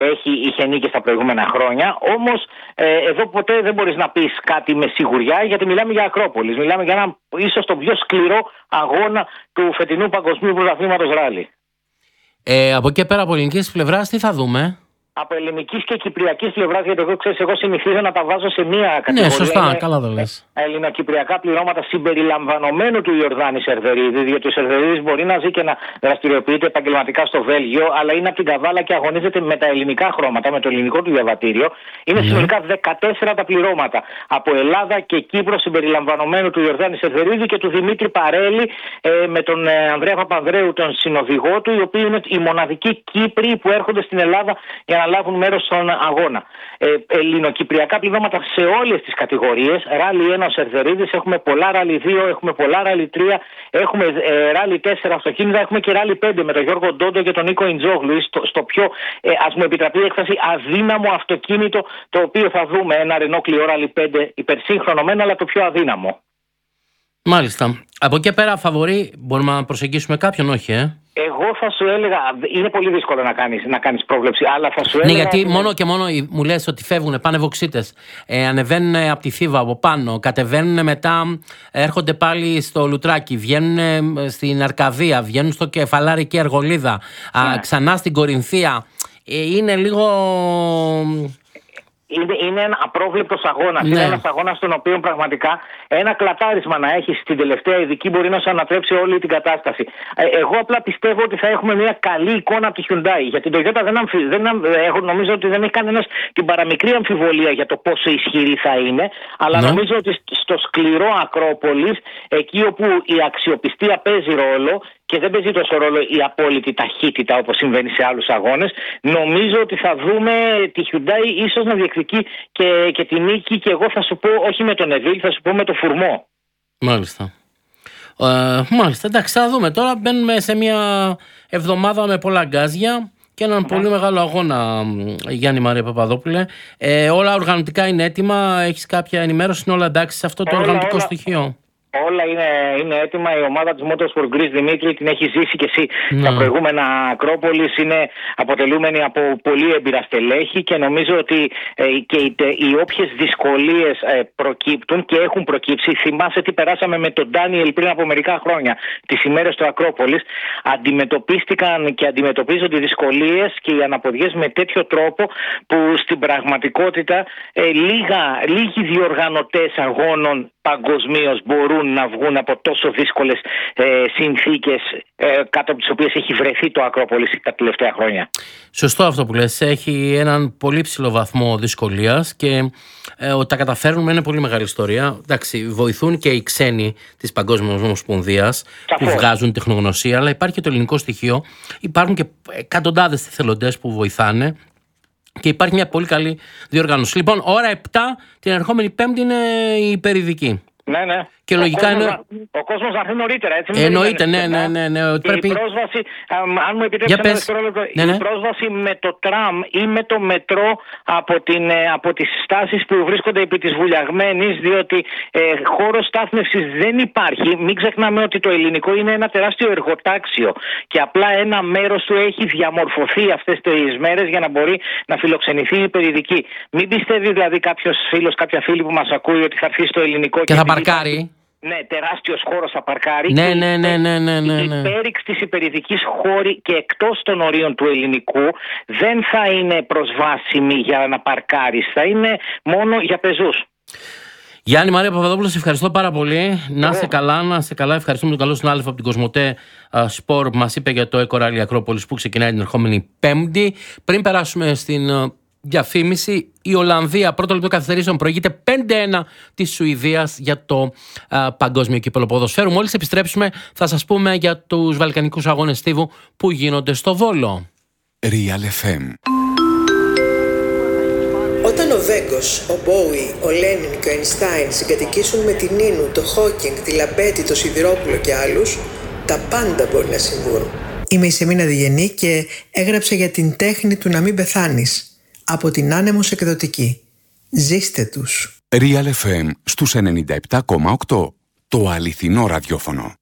είχε νίκες τα προηγούμενα χρόνια. Όμως εδώ ποτέ δεν μπορείς να πεις κάτι με σιγουριά, γιατί μιλάμε για Ακρόπολης. Μιλάμε για ένα ίσως το πιο σκληρό αγώνα του φετινού Παγκοσμίου Πρωταθλήματος Ράλι. Από εκεί πέρα, από ελληνικής πλευράς, τι θα δούμε? Από ελληνικής και κυπριακής πλευράς, γιατί εγώ συνηθίζω να τα βάζω σε μία κατηγορία. Ναι, σωστά, καλά το λες. Ελληνοκυπριακά πληρώματα συμπεριλαμβανομένου του Ιορδάνη Σερβερίδη, διότι ο Σερβερίδης μπορεί να ζει και να δραστηριοποιείται επαγγελματικά στο Βέλγιο, αλλά είναι από την Καβάλα και αγωνίζεται με τα ελληνικά χρώματα, με το ελληνικό του διαβατήριο. Είναι συνολικά 14 τα πληρώματα. Από Ελλάδα και Κύπρο συμπεριλαμβανομένου του Ιορδάνη Σερβερίδη και του Δημήτρη Παρέλη, με τον Ανδρέα Παπανδρέου, τον συνοδηγό του, οι οποίοι είναι οι μοναδικοί Κύπροι που έρχονται στην Ελλάδα για να λάβουν μέρος στον αγώνα. Ελληνοκυπριακά πληρώματα σε όλες τις κατηγορίες. Ράλι 1 ο Σερβερίδης, έχουμε πολλά ράλι 2, έχουμε πολλά ράλι 3, έχουμε ράλι 4 αυτοκίνητα, έχουμε και ράλι 5 με τον Γιώργο Ντόντο και τον Νίκο Ιντζόγλου, στο πιο, ας μου επιτραπεί η έκφραση, αδύναμο αυτοκίνητο το οποίο θα δούμε. Ένα Renault Clio ράλι 5 υπερσύγχρονο, αλλά το πιο αδύναμο. Μάλιστα. Από εκεί πέρα, φαβορί, μπορούμε να προσεγγίσουμε κάποιον, όχι, Εγώ θα σου έλεγα, είναι πολύ δύσκολο να κάνεις πρόβλεψη, αλλά θα σου έλεγα... Ναι, γιατί μόνο και μόνο μου λες ότι φεύγουν, πάνε βοξίτες, ανεβαίνουν από τη Θήβα από πάνω, κατεβαίνουν μετά, έρχονται πάλι στο Λουτράκι, βγαίνουν στην Αρκαδία, βγαίνουν στο Κεφαλάρι και Αργολίδα, ξανά στην Κορινθία. Είναι λίγο... Είναι ένα απρόβλεπτος αγώνας. Είναι ένας αγώνας στον οποίο πραγματικά ένα κλατάρισμα να έχει στην τελευταία ειδική μπορεί να σου ανατρέψει όλη την κατάσταση. Εγώ απλά πιστεύω ότι θα έχουμε μια καλή εικόνα από τη Hyundai. Για την Toyota νομίζω ότι δεν έχει κανένας την παραμικρή αμφιβολία για το πόσο ισχυρή θα είναι. Αλλά νομίζω ότι στο σκληρό Ακρόπολης, εκεί όπου η αξιοπιστία παίζει ρόλο και δεν παίζει τόσο ρόλο η απόλυτη ταχύτητα όπως συμβαίνει σε άλλους αγώνες, νομίζω ότι θα δούμε τη Hyundai ίσως να διεκδικεί και τη νίκη, και εγώ θα σου πω όχι με τον Εβίλ, θα σου πω με το Φουρμό. Μάλιστα. Μάλιστα, εντάξει, θα δούμε. Τώρα μπαίνουμε σε μια εβδομάδα με πολλά γκάζια και έναν πολύ μεγάλο αγώνα, Γιάννη Μαρία Παπαδόπουλε. Όλα οργανωτικά είναι έτοιμα, έχεις κάποια ενημέρωση, είναι όλα εντάξει σε αυτό το οργανωτικό στοιχείο? Όλα είναι έτοιμα. Η ομάδα της Motorsport Greece, Δημήτρη, την έχει ζήσει και εσύ τα προηγούμενα Ακρόπολης. Είναι αποτελούμενη από πολύ έμπειρα στελέχη και νομίζω ότι και οι όποιες δυσκολίες προκύπτουν και έχουν προκύψει, θυμάσαι τι περάσαμε με τον Ντάνιελ πριν από μερικά χρόνια, τις ημέρες του Ακρόπολης, αντιμετωπίστηκαν και αντιμετωπίζονται οι δυσκολίες και οι αναποδιές με τέτοιο τρόπο που στην πραγματικότητα λίγοι διοργανωτές αγώνων παγκοσμίως μπορούν να βγουν από τόσο δύσκολες συνθήκες κάτω από τις οποίες έχει βρεθεί το Ακρόπολης τα τελευταία χρόνια. Σωστό αυτό που λες. Έχει έναν πολύ ψηλό βαθμό δυσκολίας και ότι τα καταφέρνουμε είναι πολύ μεγάλη ιστορία. Εντάξει, βοηθούν και οι ξένοι της Παγκόσμιας Ομοσπονδίας που βγάζουν τεχνογνωσία, αλλά υπάρχει και το ελληνικό στοιχείο. Υπάρχουν και εκατοντάδες εθελοντές που βοηθάνε. Και υπάρχει μια πολύ καλή διοργάνωση. Λοιπόν, ώρα 7 την ερχόμενη Πέμπτη είναι η υπερειδική. Ναι. Και λογικά ο κόσμος να έρθει νωρίτερα, έτσι. Εννοείται, ναι. Πρέπει... Η πρόσβαση, αν μου επιτρέψετε ένα δευτερόλεπτο, η πρόσβαση με το τραμ ή με το μετρό από τις στάσεις που βρίσκονται επί της Βουλιαγμένης, διότι χώρος στάθμευσης δεν υπάρχει. Μην ξεχνάμε ότι το ελληνικό είναι ένα τεράστιο εργοτάξιο και απλά ένα μέρος του έχει διαμορφωθεί αυτές τις μέρες για να μπορεί να φιλοξενηθεί η υπερειδική. Μην πιστεύει δηλαδή κάποιος φίλος, κάποια φίλη που μας ακούει ότι θα έρθει στο ελληνικό και θα παρκάρει. Ναι, τεράστιος χώρος θα παρκάρει. Ναι. Η υπέρηξη της υπερειδικής χώρη και εκτός των ορίων του ελληνικού δεν θα είναι προσβάσιμη για να παρκάρεις. Θα είναι μόνο για πεζούς. Γιάννη Μαρία Παπαδόπουλο, σε ευχαριστώ πάρα πολύ. Να είσαι καλά. Ευχαριστούμε τον καλό συνάδελφο από την Κοσμοτέ Σπορ που μας είπε για το Eco Rally Ακρόπολης που ξεκινάει την ερχόμενη Πέμπτη. Πριν περάσουμε στην διαφήμιση, η Ολλανδία πρώτο λεπτό καθυστερήσεων προηγείται 5-1 της Σουηδίας για το παγκόσμιο κύπελλο ποδοσφαίρου. Μόλις επιστρέψουμε θα σας πούμε για τους βαλκανικούς αγώνες στίβου που γίνονται στο Βόλο. Real FM. Όταν ο Βέγκος, ο Μπόουι, ο Λένιν και ο Αϊνστάιν συγκατοικήσουν με την Νίνου, το Χόκινγκ, τη Λαμπέτη, το Σιδηρόπουλο και άλλους, τα πάντα μπορεί να συμβούν. Είμαι η Σεμίνα Διγενή και έγραψα για την τέχνη του να μην πεθάνεις. Από την Άνεμος Εκδοτική. Ζήστε τους. Real FM στους 97,8. Το αληθινό ραδιόφωνο.